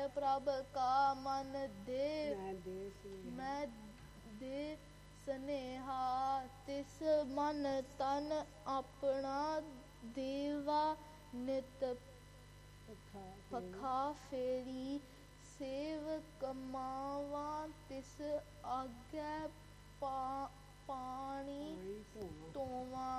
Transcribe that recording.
ਪ੍ਰਭ ਕਾ ਮਨ ਦੇ ਮੈਂ ਦੇ ਸਨੇਹਾ ਤਿਸ ਮਨ ਤਨ ਆਪਣਾ ਦੇਵਾ ਨਿਤ ਪਖਾ ਫੇਰੀ ਸੇਵ ਕਮਾਵਾਂ ਤਿਸ ਆਗੇ ਪਾਣੀ ਧੋਵਾਂ